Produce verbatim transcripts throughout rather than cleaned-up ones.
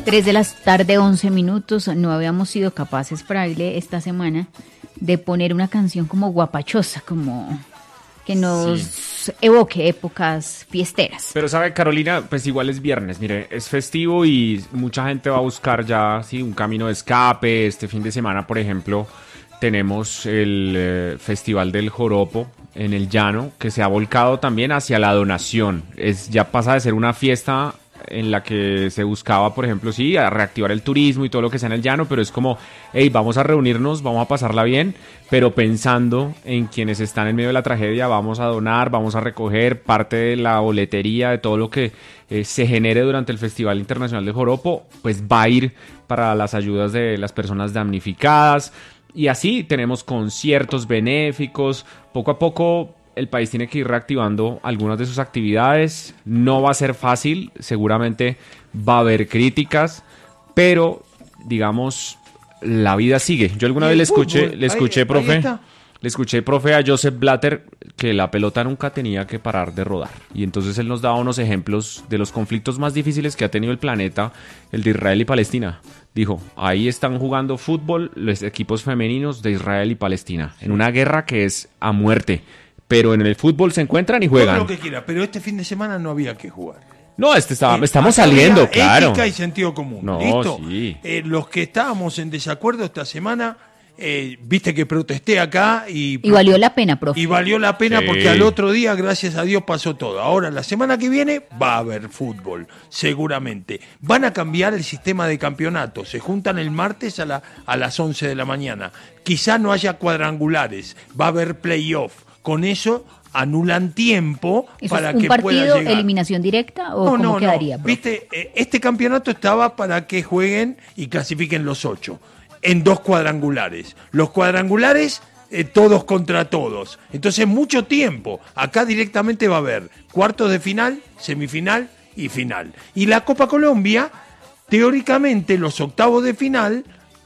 Tres de la tarde, once minutos. No habíamos sido capaces, Fraile, esta semana de poner una canción como guapachosa, como que nos sí. evoque épocas fiesteras. Pero sabe, Carolina, pues igual es viernes, mire, es festivo y mucha gente va a buscar ya sí, un camino de escape. Este fin de semana, por ejemplo, tenemos el eh, Festival del Joropo en el Llano, que se ha volcado también hacia la donación. Es, ya pasa de ser una fiesta en la que se buscaba, por ejemplo, sí, a reactivar el turismo y todo lo que sea en el llano, pero es como, hey, vamos a reunirnos, vamos a pasarla bien, pero pensando en quienes están en medio de la tragedia, vamos a donar, vamos a recoger parte de la boletería, de todo lo que eh, se genere durante el Festival Internacional de Joropo, pues va a ir para las ayudas de las personas damnificadas, y así tenemos conciertos benéficos, poco a poco. El país tiene que ir reactivando algunas de sus actividades. No va a ser fácil, seguramente va a haber críticas, pero digamos, la vida sigue. Yo alguna vez le escuché, fútbol, le escuché, ahí, profe, ahí le escuché, profe, a Joseph Blatter que la pelota nunca tenía que parar de rodar. Y entonces él nos daba unos ejemplos de los conflictos más difíciles que ha tenido el planeta, el de Israel y Palestina. Dijo, ahí están jugando fútbol los equipos femeninos de Israel y Palestina, en una guerra que es a muerte. Pero en el fútbol se encuentran y juegan. Todo lo que quiera, pero este fin de semana no había que jugar. No, este estaba, eh, estamos saliendo, claro. Ética y sentido común. No, ¿listo? Sí. Eh, los que estábamos en desacuerdo esta semana, eh, viste que protesté acá y... Y valió la pena, profe. Y valió la pena sí. Porque al otro día, gracias a Dios, pasó todo. Ahora, la semana que viene, va a haber fútbol, seguramente. Van a cambiar el sistema de campeonato. Se juntan el martes a, la, a las once de la mañana. Quizá no haya cuadrangulares. Va a haber playoff. Con eso anulan tiempo ¿Eso para es un que partido, pueda llegar. eliminación directa o no, cómo no, quedaría? No. Viste, este campeonato estaba para que jueguen y clasifiquen los ocho en dos cuadrangulares. Los cuadrangulares eh, todos contra todos. Entonces mucho tiempo. Acá directamente va a haber cuartos de final, semifinal y final. Y la Copa Colombia, teóricamente los octavos de final,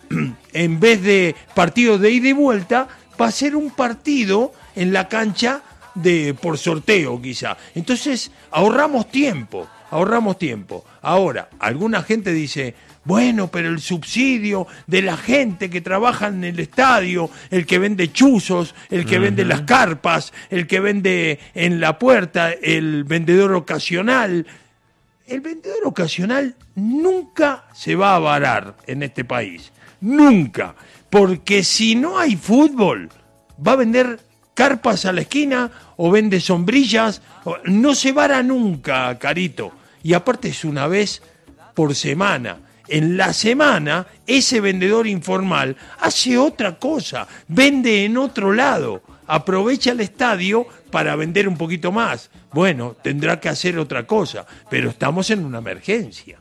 en vez de partidos de ida y vuelta, va a ser un partido en la cancha de por sorteo quizá. Entonces ahorramos tiempo, ahorramos tiempo. Ahora, alguna gente dice, bueno, pero el subsidio de la gente que trabaja en el estadio, el que vende chuzos, el que uh-huh. vende las carpas, el que vende en la puerta, el vendedor ocasional. El vendedor ocasional nunca se va a varar en este país. Nunca. Porque si no hay fútbol, va a vender carpas a la esquina o vende sombrillas. O, no se vara nunca, Carito. Y aparte es una vez por semana. En la semana, ese vendedor informal hace otra cosa. Vende en otro lado. Aprovecha el estadio para vender un poquito más. Bueno, tendrá que hacer otra cosa. Pero estamos en una emergencia.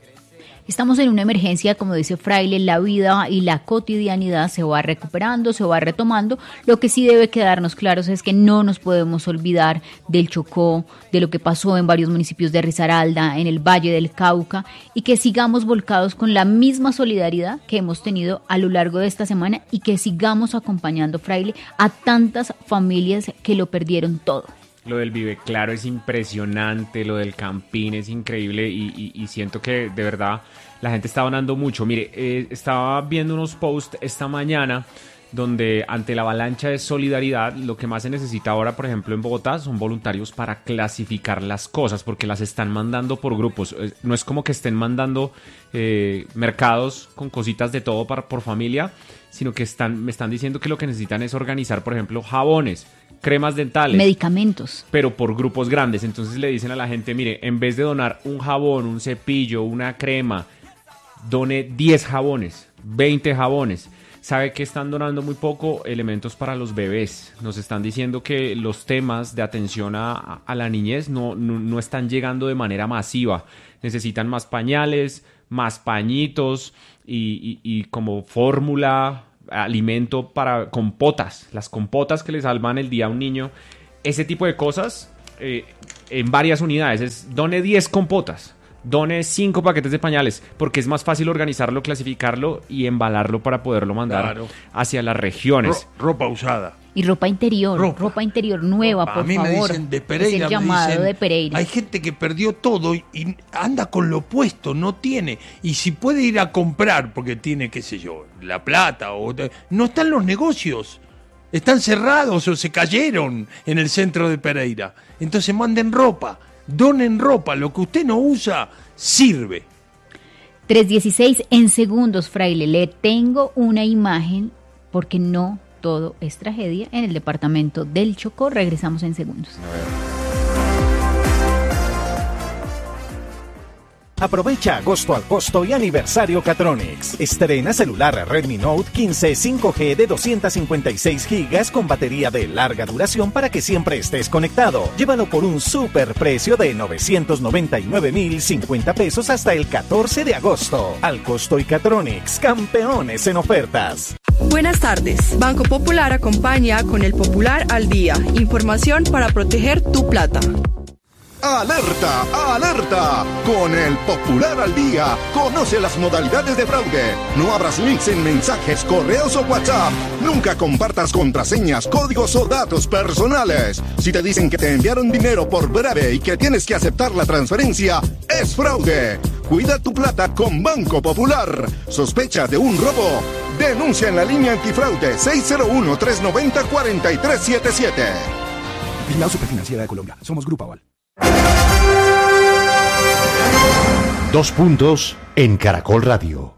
Estamos en una emergencia, como dice Fraile, la vida y la cotidianidad se va recuperando, se va retomando. Lo que sí debe quedarnos claros es que no nos podemos olvidar del Chocó, de lo que pasó en varios municipios de Risaralda, en el Valle del Cauca, y que sigamos volcados con la misma solidaridad que hemos tenido a lo largo de esta semana y que sigamos acompañando, Fraile, a tantas familias que lo perdieron todo. Lo del Vive Claro es impresionante, lo del Campín es increíble y, y, y siento que de verdad la gente está donando mucho. Mire, eh, estaba viendo unos posts esta mañana donde ante la avalancha de solidaridad lo que más se necesita ahora, por ejemplo, en Bogotá son voluntarios para clasificar las cosas porque las están mandando por grupos. No es como que estén mandando eh, mercados con cositas de todo para, por familia, sino que están, me están diciendo que lo que necesitan es organizar, por ejemplo, jabones, cremas dentales, medicamentos, pero por grupos grandes. Entonces le dicen a la gente, mire, en vez de donar un jabón, un cepillo, una crema, done diez jabones, veinte jabones. Sabe que están donando muy poco elementos para los bebés. Nos están diciendo que los temas de atención a, a la niñez no, no, no están llegando de manera masiva. Necesitan más pañales, más pañitos y, y, y como fórmula, alimento para compotas, las compotas que le salvan el día a un niño, ese tipo de cosas eh, en varias unidades. Es, done diez compotas, done cinco paquetes de pañales, porque es más fácil organizarlo, clasificarlo y embalarlo para poderlo mandar Claro. hacia las regiones. Ro- ropa usada. Y ropa interior, ropa, Ropa. interior nueva, Ropa. por A mí favor. me dicen de Pereira. Es el me llamado dicen, de Pereira. Hay gente que perdió todo y, y anda con lo opuesto, no tiene. Y si puede ir a comprar, porque tiene, qué sé yo, la plata, o no están los negocios. Están cerrados o se cayeron en el centro de Pereira. Entonces manden ropa, donen ropa. Lo que usted no usa, sirve. tres dieciséis en segundos, Fraile. Le tengo una imagen porque no todo es tragedia en el departamento del Chocó. Regresamos en segundos. Aprovecha agosto al costo y aniversario Catronics. Estrena celular Redmi Note quince cinco G de doscientos cincuenta y seis gigas con batería de larga duración para que siempre estés conectado. Llévalo por un super precio de novecientos noventa y nueve mil cincuenta pesos hasta el catorce de agosto. Al costo y Catronics, campeones en ofertas. Buenas tardes. Banco Popular acompaña con el Popular al Día. Información para proteger tu plata. ¡Alerta! ¡Alerta! Con el Popular al Día, conoce las modalidades de fraude. No abras links en mensajes, correos o WhatsApp. Nunca compartas contraseñas, códigos o datos personales. Si te dicen que te enviaron dinero por breve y que tienes que aceptar la transferencia, es fraude. Cuida tu plata con Banco Popular. ¿Sospecha de un robo? Denuncia en la línea antifraude seis cero uno, tres nueve cero, cuatro tres siete siete. Vigilado Superfinanciera de Colombia. Somos Grupo Aval. Dos puntos en Caracol Radio.